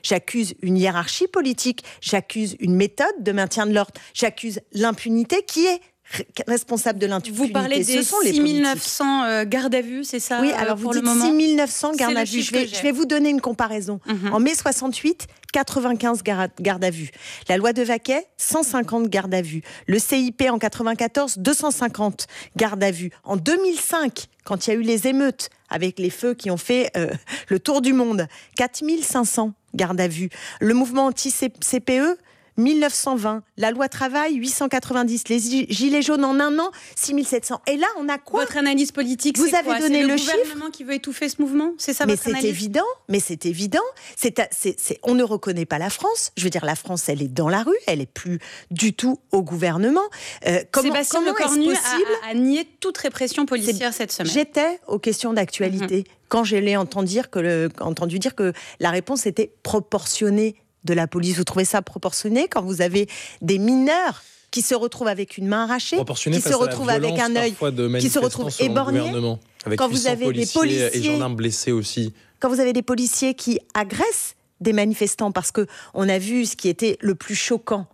J'accuse une hiérarchie politique, j'accuse une méthode de maintien de l'ordre, j'accuse l'impunité qui est responsable de l'impunité. Vous parlez des 6900 gardes à vue, c'est ça? Oui, alors vous dites 6900 gardes à vue. Je vais vous donner une comparaison. En mai 68, 95 gardes à vue. La loi de Vaquet, 150 gardes à vue. Le CIP en 94, 250 gardes à vue. En 2005, quand il y a eu les émeutes avec les feux qui ont fait le tour du monde, 4500 gardes à vue. Le mouvement anti-CPE, 1920, la loi travail 890, les gilets jaunes en un an 6700. Et là, on a quoi? Votre analyse politique, vous avez donné le chiffre. C'est le gouvernement qui veut étouffer ce mouvement, c'est ça votre analyse? Mais c'est évident. On ne reconnaît pas la France. Je veux dire, la France, elle est dans la rue, elle est plus du tout au gouvernement. Sébastien Lecornu a nié toute répression policière cette semaine. J'étais aux questions d'actualité quand je l'ai entendu dire que la réponse était proportionnée de la police. Vous trouvez ça proportionné quand vous avez des mineurs qui se retrouvent avec une main arrachée, qui se retrouvent avec un œil, qui se retrouvent éborgnés, quand vous avez des policiers et gendarmes blessés aussi, quand vous avez des policiers qui agressent des manifestants, parce que on a vu ce qui était le plus choquant,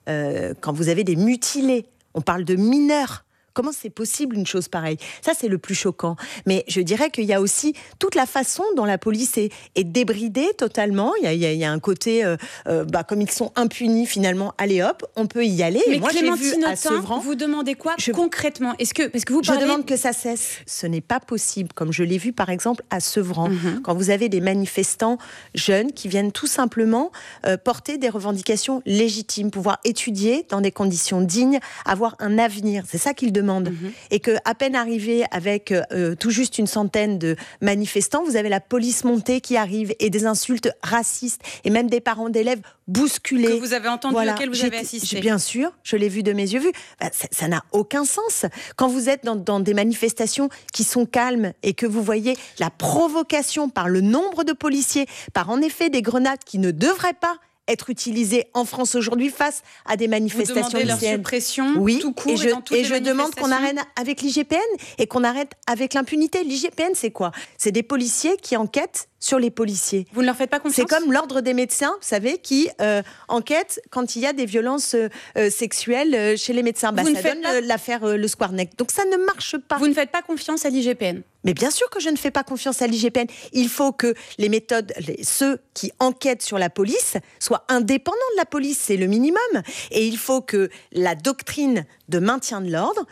quand vous avez des mutilés, on parle de mineurs. Comment c'est possible une chose pareille? Ça, c'est le plus choquant. Mais je dirais qu'il y a aussi toute la façon dont la police est débridée totalement. Il y a un côté, comme ils sont impunis finalement, allez hop, on peut y aller. Mais moi, Clémentine j'ai vu à Sevran, vous demandez quoi concrètement? Parce que vous parlez... Je demande que ça cesse. Ce n'est pas possible, comme je l'ai vu par exemple à Sevran, quand vous avez des manifestants jeunes qui viennent tout simplement porter des revendications légitimes, pouvoir étudier dans des conditions dignes, avoir un avenir. C'est ça qu'ils demandent. Et qu'à peine arrivé avec tout juste une centaine de manifestants, vous avez la police montée qui arrive et des insultes racistes et même des parents d'élèves bousculés. Que vous avez entendu, auquel vous avez assisté. Bien sûr, je l'ai vu de mes yeux vus. Ça n'a aucun sens. Quand vous êtes dans des manifestations qui sont calmes et que vous voyez la provocation par le nombre de policiers, par en effet des grenades qui ne devraient pas être utilisées en France aujourd'hui face à des manifestations lycéennes. Vous demandez leur suppression, oui, tout court, et dans toutes les je demande qu'on arrête avec l'IGPN et qu'on arrête avec l'impunité. L'IGPN, c'est quoi? C'est des policiers qui enquêtent sur les policiers. Vous ne leur faites pas confiance? C'est comme l'ordre des médecins, vous savez, qui enquête quand il y a des violences sexuelles chez les médecins. Ça donne l'affaire Le Squarneck. Donc ça ne marche pas. Vous ne faites pas confiance à l'IGPN? Mais bien sûr que je ne fais pas confiance à l'IGPN. Il faut que les méthodes, ceux qui enquêtent sur la police, soient indépendants de la police, c'est le minimum. Et il faut que la doctrine de maintien de l'ordre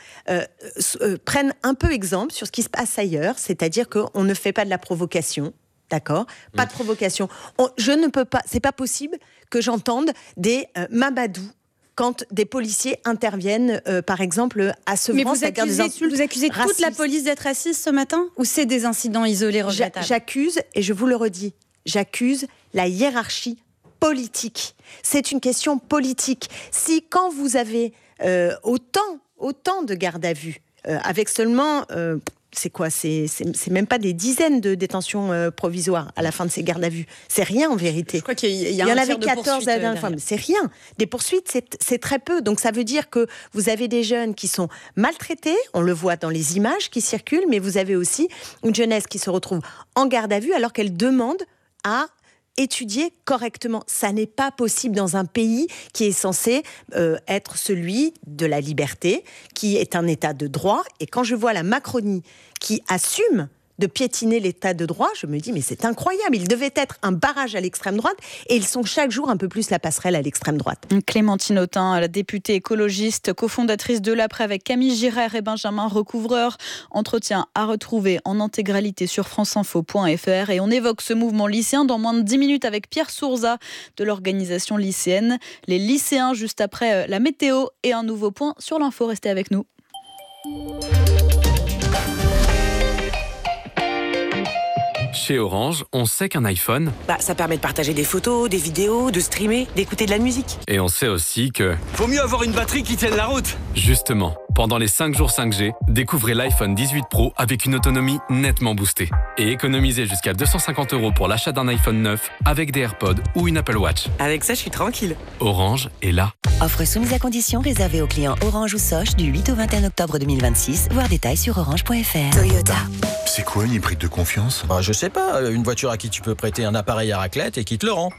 prenne un peu exemple sur ce qui se passe ailleurs, c'est-à-dire qu'on ne fait pas de la provocation. D'accord, pas de provocation. Je ne peux pas, c'est pas possible que j'entende des Mamadou quand des policiers interviennent, par exemple, à Sevran. Mais vous accusez toute la police d'être raciste ce matin? Ou c'est des incidents isolés regrettables? J'accuse, et je vous le redis, j'accuse la hiérarchie politique. C'est une question politique. Si quand vous avez autant de gardes à vue, avec seulement... c'est quoi? C'est même pas des dizaines de détentions provisoires à la fin de ces gardes à vue. C'est rien en vérité. Je crois qu'il y en avait 14 à la dernière fois. C'est rien. Des poursuites, c'est très peu. Donc ça veut dire que vous avez des jeunes qui sont maltraités. On le voit dans les images qui circulent, mais vous avez aussi une jeunesse qui se retrouve en garde à vue alors qu'elle demande à étudier correctement. Ça n'est pas possible dans un pays qui est censé être celui de la liberté, qui est un état de droit. Et quand je vois la Macronie qui assume de piétiner l'état de droit, je me dis mais c'est incroyable, il devait être un barrage à l'extrême droite et ils sont chaque jour un peu plus la passerelle à l'extrême droite. Clémentine Autain, la députée écologiste, cofondatrice de l'Après avec Camille Girard et Benjamin Recouvreur. Entretien à retrouver en intégralité sur franceinfo.fr et on évoque ce mouvement lycéen dans moins de 10 minutes avec Pierre Sourza de l'organisation lycéenne. Les lycéens juste après la météo et un nouveau point sur l'info. Restez avec nous. Chez Orange, on sait qu'un iPhone... ça permet de partager des photos, des vidéos, de streamer, d'écouter de la musique. Et on sait aussi que... Faut mieux avoir une batterie qui tienne la route. Justement, pendant les 5 jours 5G, découvrez l'iPhone 18 Pro avec une autonomie nettement boostée. Et économisez jusqu'à 250 € pour l'achat d'un iPhone 9 avec des AirPods ou une Apple Watch. Avec ça, je suis tranquille. Orange est là. Offre soumise à condition réservée aux clients Orange ou Soch du 8 au 21 octobre 2026. Voir détails sur orange.fr. Toyota. C'est quoi une hybride de confiance? Je sais pas, une voiture à qui tu peux prêter un appareil à raclette et qui te le rend.